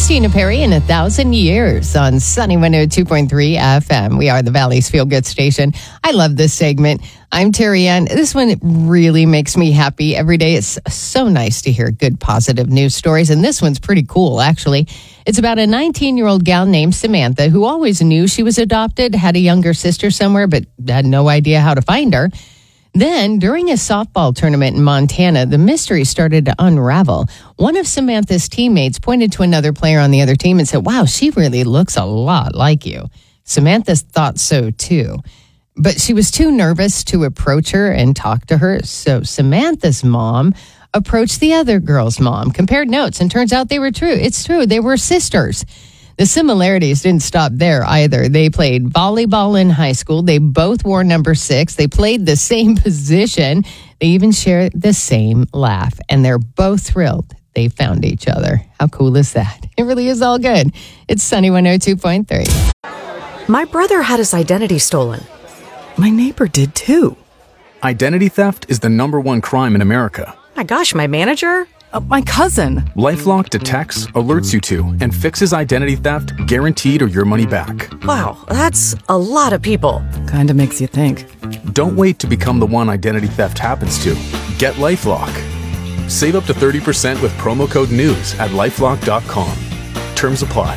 Christina Perri in 1,000 Years on Sunny 102.3 FM. We are the Valley's Feel Good station. I love this segment. I'm Terry Ann. This one really makes me happy every day. It's so nice to hear good, positive news stories. And this one's pretty cool, actually. It's about a 19-year-old gal named Samantha who always knew she was adopted, had a younger sister somewhere, but had no idea how to find her. Then, during a softball tournament in Montana, the mystery started to unravel. One of Samantha's teammates pointed to another player on the other team and said, "Wow, she really looks a lot like you." Samantha thought so, too. But she was too nervous to approach her and talk to her. So Samantha's mom approached the other girl's mom, compared notes, and turns out they were true. It's true. They were sisters. The similarities didn't stop there either. They played volleyball in high school. They both wore number 6. They played the same position. They even share the same laugh. And they're both thrilled they found each other. How cool is that? It really is all good. It's Sunny 102.3. My brother had his identity stolen. My neighbor did too. Identity theft is the #1 crime in America. My gosh, my manager? My cousin. LifeLock detects, alerts you to, and fixes identity theft guaranteed or your money back. Wow, that's a lot of people. Kinda makes you think. Don't wait to become the one identity theft happens to. Get LifeLock. Save up to 30% with promo code NEWS at LifeLock.com. Terms apply.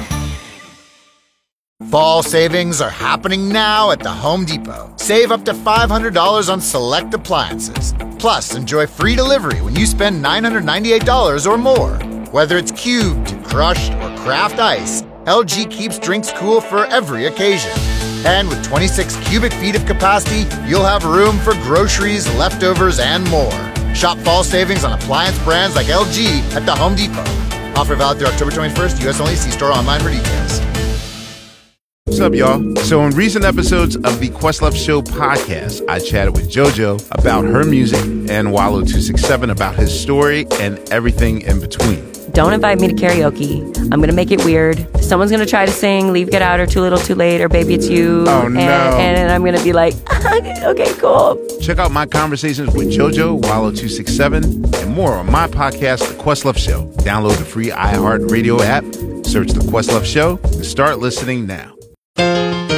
Fall savings are happening now at the Home Depot. Save up to $500 on select appliances. Plus, enjoy free delivery when you spend $998 or more. Whether it's cubed, crushed, or craft ice, LG keeps drinks cool for every occasion. And with 26 cubic feet of capacity, you'll have room for groceries, leftovers, and more. Shop fall savings on appliance brands like LG at the Home Depot. Offer valid through October 21st. U.S. only. See store online for details. What's up, y'all? So in recent episodes of the Questlove Show podcast, I chatted with JoJo about her music and Wallow 267 about his story and everything in between. Don't invite me to karaoke. I'm going to make it weird. Someone's going to try to sing Leave, Get Out, or Too Little, Too Late, or Baby It's You. Oh, no. And I'm going to be like, okay, cool. Check out my conversations with JoJo, Wallow 267, and more on my podcast, The Questlove Show. Download the free iHeartRadio app, search The Questlove Show, and start listening now.